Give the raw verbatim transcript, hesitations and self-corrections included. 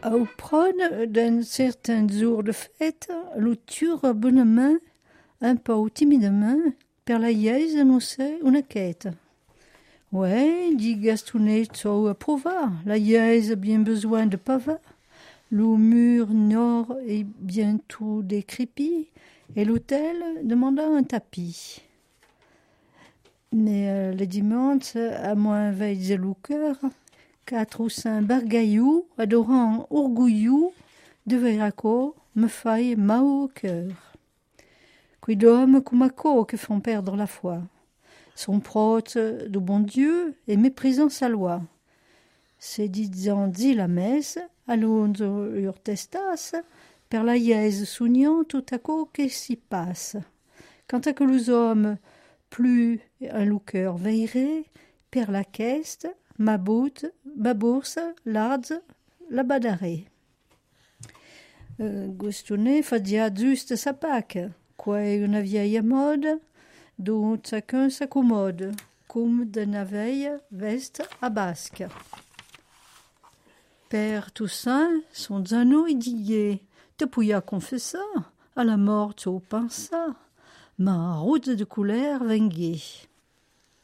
Au prône d'un certain jour de fête, lo ture bonnement, un peu timidement, per la iese annonçait une quête. Ouais, dit Gastonetto approuva, la iese a bien besoin de pavas. Le mur nord est bientôt décrépit, et l'hôtel demanda un tapis. Mais euh, le dimanche, à moins veille le cœur, quatre ou cinq bargaillous, adorant orgueilleux, de Veraco, me faille mal au cœur. Quid d'hommes comme à qui font perdre la foi, sont protes de bon Dieu et méprisant sa loi. C'est disant dit la messe, allons ur testas, per la iese sougnant tout à coup qu'est s'y passe. Quant à que les hommes, plus un louqueur veillerait, per la caisse, ma boute, ma bourse, l'ards, la badarée. Euh, Gostonnet faisait juste sa Pâque, quoi une vieille mode, dont chacun s'accommode, comme d'une veille veste à basque. Père Toussaint, son anneau est dié, depuis à confessa, à la mort au pensa, ma route de couleur venguée.